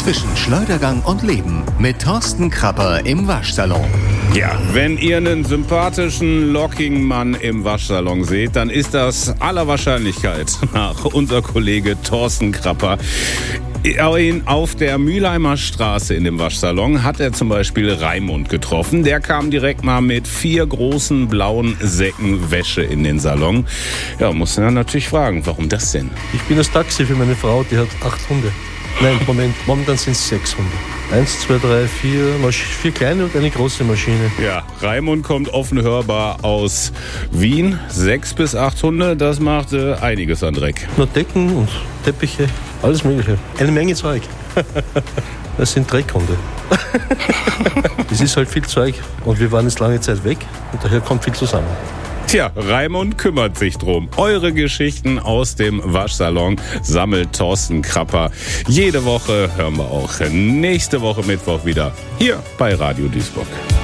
Zwischen Schleudergang und Leben mit Thorsten Krapper im Waschsalon. Ja, wenn ihr einen sympathischen, lockigen Mann im Waschsalon seht, dann ist das aller Wahrscheinlichkeit nach unser Kollege Thorsten Krapper. Auf der Mülheimer Straße in dem Waschsalon hat er zum Beispiel Raimund getroffen. Der kam direkt mal mit 4 großen blauen Säcken Wäsche in den Salon. Ja, muss dann natürlich fragen, warum das denn? Ich bin das Taxi für meine Frau, die hat 8 Hunde. Nein, momentan sind es 6 Hunde. 1, 2, 3, 4 kleine und eine große Maschine. Ja, Raimund kommt offen hörbar aus Wien. 6 bis 8 Hunde, das macht einiges an Dreck. Nur Decken und Teppiche, alles Mögliche. Eine Menge Zeug. Das sind Dreckhunde. Es ist halt viel Zeug und wir waren jetzt lange Zeit weg und daher kommt viel zusammen. Tja, Raimund kümmert sich drum. Eure Geschichten aus dem Waschsalon sammelt Thorsten Krapper. Jede Woche hören wir auch nächste Woche Mittwoch wieder hier bei Radio Duisburg.